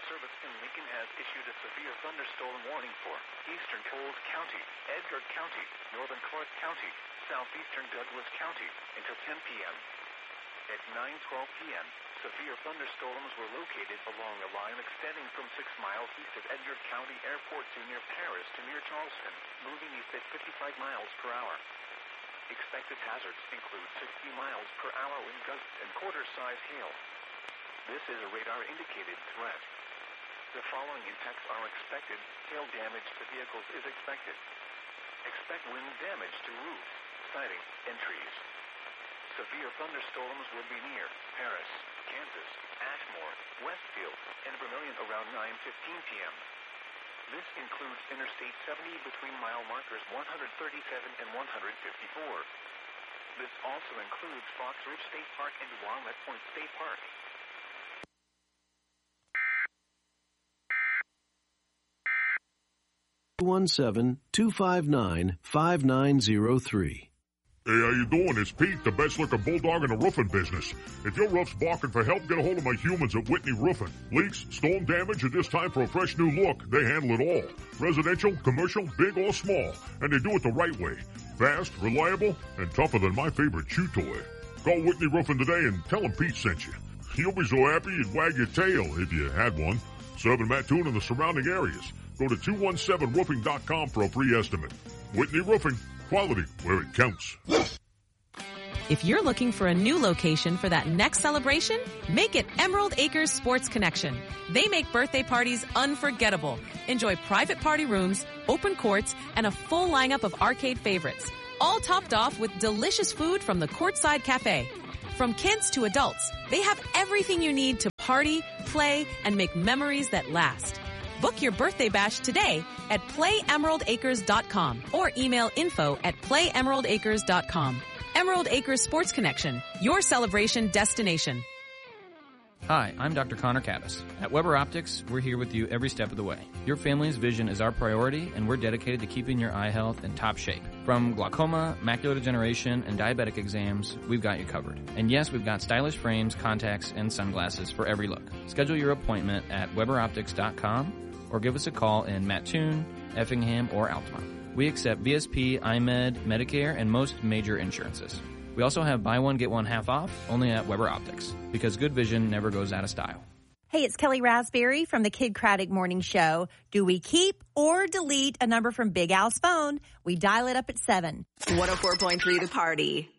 Service in Lincoln has issued a severe thunderstorm warning for eastern Coles County, Edgar County, northern Clark County, southeastern Douglas County until 10 p.m. At 9:12 p.m., severe thunderstorms were located along a line extending from 6 miles east of Edgar County Airport to near Paris to near Charleston, moving east at 55 miles per hour. Expected hazards include 60 miles per hour wind gusts and quarter-size hail. This is a radar-indicated threat. The following impacts are expected. Hail damage to vehicles is expected. Expect wind damage to roofs, siding, and trees. Severe thunderstorms will be near Paris, Kansas, Ashmore, Westfield, and Vermilion around 9:15 p.m. This includes Interstate 70 between mile markers 137 and 154. This also includes Fox Ridge State Park and Walnut Point State Park. 217-259-5903. Hey, how you doing? It's Pete, the best looking bulldog in the roofing business. If your roof's balking for help, get a hold of my humans at Whitney Roofing. Leaks, storm damage, or just time for a fresh new look, they handle it all. Residential, commercial, big or small. And they do it the right way. Fast, reliable, and tougher than my favorite chew toy. Call Whitney Roofing today and tell them Pete sent you. You'll be so happy you'd wag your tail if you had one. Serving Mattoon and the surrounding areas. Go to 217roofing.com for a free estimate. Whitney Roofing. Quality where it counts. If you're looking for a new location for that next celebration, make it Emerald Acres Sports Connection. They make birthday parties unforgettable. Enjoy private party rooms, open courts, and a full lineup of arcade favorites. All topped off with delicious food from the Courtside Cafe. From kids to adults, they have everything you need to party, play, and make memories that last. Book your birthday bash today at playemeraldacres.com or email info@playemeraldacres.com. Emerald Acres Sports Connection, your celebration destination. Hi, I'm Dr. Connor Caddis. At Weber Optics, we're here with you every step of the way. Your family's vision is our priority, and we're dedicated to keeping your eye health in top shape. From glaucoma, macular degeneration, and diabetic exams, we've got you covered. And yes, we've got stylish frames, contacts, and sunglasses for every look. Schedule your appointment at weberoptics.com or give us a call in Mattoon, Effingham, or Altamont. We accept VSP, IMED, Medicare, and most major insurances. We also have buy one, get one half off, only at Weber Optics, because good vision never goes out of style. Hey, it's Kelly Raspberry from the Kid Craddock Morning Show. Do we keep or delete a number from Big Al's phone? We dial it up at 7. 104.3 The Party.